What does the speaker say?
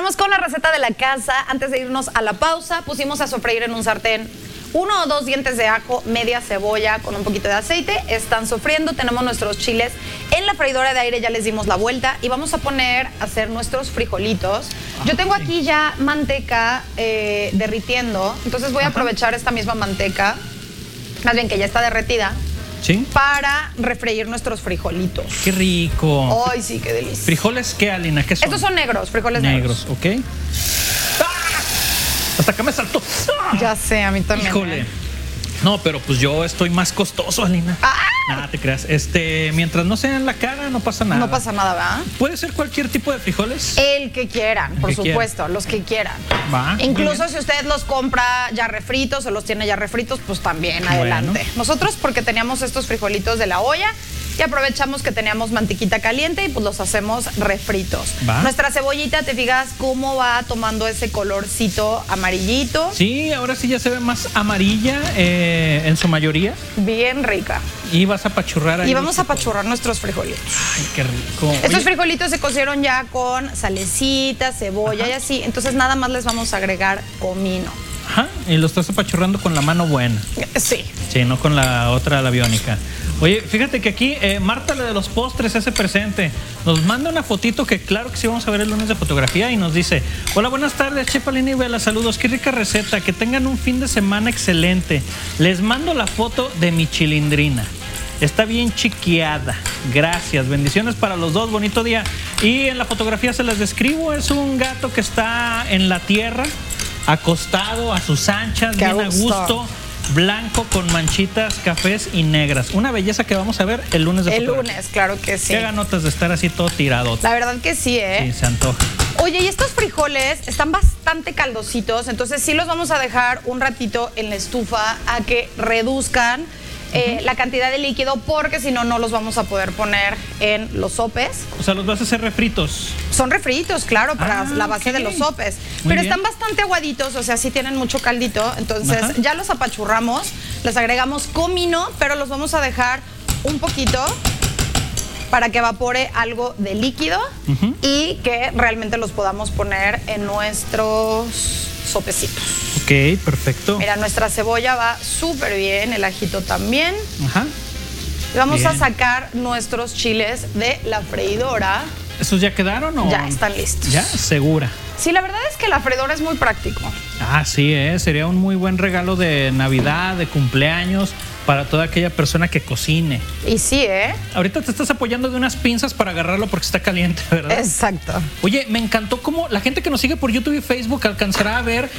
Continuamos con la receta de la casa. Antes de irnos a la pausa, pusimos a sofreír en un sartén 1 o 2 dientes de ajo, media cebolla con un poquito de aceite. Están sofriendo, tenemos nuestros chiles en la freidora de aire, ya les dimos la vuelta y vamos a poner a hacer nuestros frijolitos. Yo tengo aquí ya manteca derritiendo, entonces voy a aprovechar esta misma manteca, más bien que ya está derretida. ¿Sí? Para refreír nuestros frijolitos. ¡Qué rico! ¡Ay, sí, qué delicia! ¿Frijoles qué, Alina? ¿Qué son? Estos son negros, frijoles negros. ¿Ok? ¡Ah! Hasta acá me saltó. ¡Ah! Ya sé, a mí también. Híjole. No, pero pues yo estoy más costoso, Alina. ¡Ah! Nada, te creas. Mientras no sea en la cara, no pasa nada. No pasa nada, ¿verdad? ¿Puede ser cualquier tipo de frijoles? El que quieran, por supuesto, los que quieran. Va. Incluso si usted los compra ya refritos o los tiene ya refritos, pues también adelante. Bueno. Nosotros, porque teníamos estos frijolitos de la olla y aprovechamos que teníamos mantequita caliente y pues los hacemos refritos. Va. Nuestra cebollita, ¿te fijas cómo va tomando ese colorcito amarillito? Sí, ahora sí ya se ve más amarilla en su mayoría. Bien rica. Y vas a apachurrar ahí. Y vamos a apachurrar nuestros frijolitos. Ay, qué rico. Estos frijolitos se cocieron ya con salecita, cebolla y así. Entonces nada más les vamos a agregar comino. Ajá, y lo estás apachurrando con la mano buena. Sí. Sí, no con la otra, la biónica. Oye, fíjate que aquí Marta, la de los postres, hace presente. Nos manda una fotito que claro que sí vamos a ver el lunes de fotografía y nos dice: hola, buenas tardes, Chef Alina y Bella, saludos, qué rica receta, que tengan un fin de semana excelente. Les mando la foto de mi chilindrina. Está bien chiqueada. Gracias. Bendiciones para los dos. Bonito día. Y en la fotografía se las describo. Es un gato que está en la tierra, acostado a sus anchas, bien a gusto, blanco con manchitas cafés y negras. Una belleza que vamos a ver el lunes de fotografía. El lunes, claro que sí. Qué ganotas de estar así todo tirado. La verdad que sí, ¿eh? Sí, se antoja. Oye, y estos frijoles están bastante caldositos, entonces sí los vamos a dejar un ratito en la estufa a que reduzcan la cantidad de líquido, porque si no, no los vamos a poder poner en los sopes. O sea, los vas a hacer refritos. Son refritos, claro, para la base de los sopes. Pero están bastante aguaditos, o sea, sí tienen mucho caldito. Entonces ya los apachurramos, les agregamos comino, pero los vamos a dejar un poquito para que evapore algo de líquido y que realmente los podamos poner en nuestros sopecitos. Ok, perfecto. Mira, nuestra cebolla va súper bien, el ajito también. Ajá. Y vamos a sacar nuestros chiles de la freidora. ¿Esos ya quedaron o...? Ya están listos. ¿Ya? ¿Segura? Sí, la verdad es que la freidora es muy práctico. Ah, sí, sería un muy buen regalo de Navidad, de cumpleaños, para toda aquella persona que cocine. Y sí, ¿eh? Ahorita te estás apoyando de unas pinzas para agarrarlo porque está caliente, ¿verdad? Exacto. Oye, me encantó cómo la gente que nos sigue por YouTube y Facebook alcanzará a ver